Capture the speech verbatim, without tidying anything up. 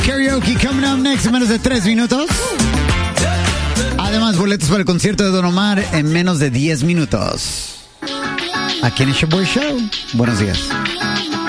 Karaoke coming up next en menos de tres minutos. Además, boletos para el concierto de Don Omar en menos de diez minutos. Aquí en el Shaboy Show. Buenos días.